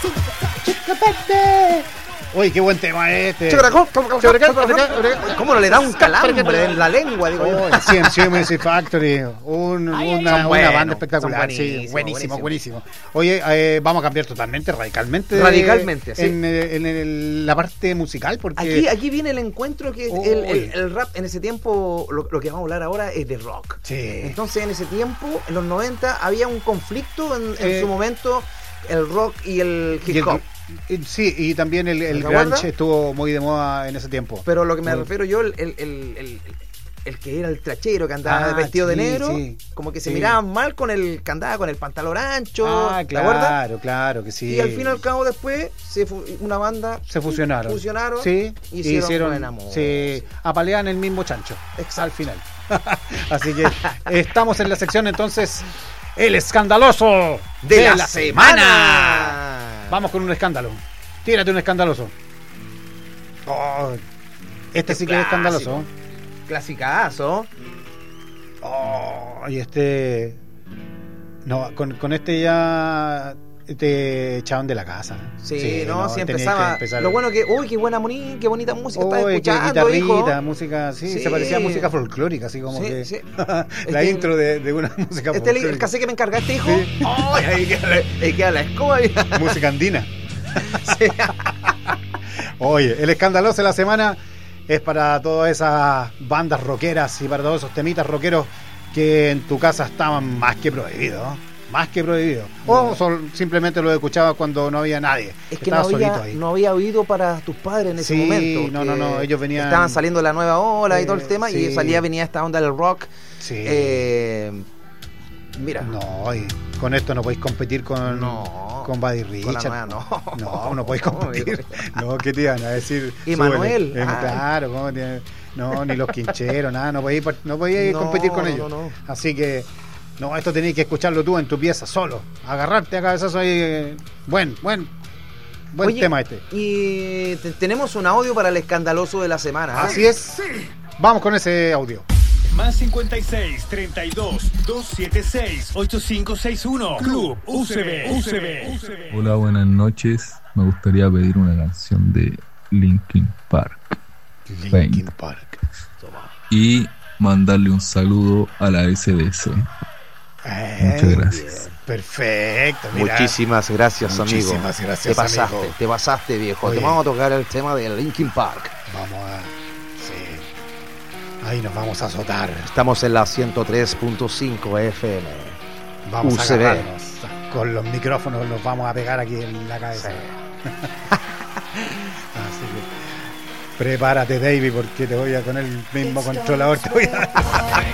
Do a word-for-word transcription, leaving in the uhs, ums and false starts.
Uy, qué buen tema este. ¿Cómo no le da un calambre en la lengua? Digo yo. Oh, C M C Music Factory, un, una, una buenos, banda espectacular. buenísimo, Sí, buenísimo, buenísimo. buenísimo. Oye, eh, vamos a cambiar totalmente, radicalmente. Radicalmente, sí. En, en, en la parte musical, porque. Aquí, aquí viene el encuentro que Oh, el, el, el rap en ese tiempo, lo, lo que vamos a hablar ahora es de rock. Sí. Entonces en ese tiempo, en los noventa, había un conflicto en, en Eh, su momento, el rock y el y hip el- hop. y- sí, y también el, el ¿Te acuerdas? grunge estuvo muy de moda en ese tiempo. Pero lo que me Mm. refiero yo, el, el, el, el, el que era el trachero que andaba Ah, vestido sí, de negro, sí. como que se Sí. miraban mal con el que andaba con el pantalón ancho. Ah, ¿te acuerdas? claro, claro que sí. Y al fin y al cabo después se fu- una banda se fusionaron. fusionaron Sí, y y hicieron, hicieron, buena música. se apalean el mismo chancho. Exacto. Al final. Así que estamos en la sección entonces, el escandaloso de, la, semana. Vamos con un escándalo. Tírate un escandaloso. Oh, este sí que es escandaloso. Clasicazo. Oh, y este. No, con, con este ya te echaban de la casa. Sí, no, si tenías que empezaba. empezar- Lo bueno que, uy, qué buena moni, qué bonita música estás Uy, qué escuchando, guitarrita, hijo. música, sí, Sí. se parecía a música folclórica, así como Sí, que sí. la Este- intro de, de una música Este es el, el folclórica. cassette que me encargaste, hijo. Sí. Ay, ahí queda, ahí queda la escoba. Música andina. Sí. Oye, el escandaloso de la semana es para todas esas bandas rockeras y para todos esos temitas rockeros que en tu casa estaban más que prohibidos, ¿no? Más que prohibidos. O sol- simplemente lo escuchabas cuando no había nadie. Es que no Estaba había, solito ahí. no había oído para tus padres en ese Sí, momento. no, no, no, que ellos venían- Estaban saliendo la nueva ola y todo el Eh, tema, sí. y salía, venía esta onda del rock. Sí. Eh, mira. No, y con esto no podéis competir con, No. con Buddy Con la Richard. nueva, no. No, no podéis competir. No, ¿qué te iban a decir? Y Súbele. Manuel, Eh, ah. claro, ¿cómo tiene- no, ni los quincheros, nada, no podéis, par- no podíais No, competir con no, ellos. no, no. Así que, no, esto tenéis que escucharlo tú en tu pieza, solo. Agarrarte a cabezazo ahí. eh, Buen, buen, buen Oye, tema este. Y te- tenemos un audio para el escandaloso de la semana. ¿ah? Así es. Vamos con ese audio. Más cincuenta y seis, treinta y dos, doscientos setenta y seis, ochenta y cinco sesenta y uno. Club U C B. U C B. Hola, buenas noches. Me gustaría pedir una canción de Linkin Park Linkin Park. y mandarle un saludo a la S D C. Eh, Muchas gracias. Perfecto, mira. Muchísimas gracias, amigo. Muchísimas gracias, Te pasaste, amigo. te pasaste, viejo. Oye. Te vamos a tocar el tema de Linkin Park. Vamos a. Sí. Ahí nos vamos a azotar. Estamos en la ciento tres punto cinco F M. Vamos U a C B. agarrarnos. Con los micrófonos nos vamos a pegar aquí en la cabeza. Así que prepárate, David, porque te voy a con el mismo controlador. Te voy a...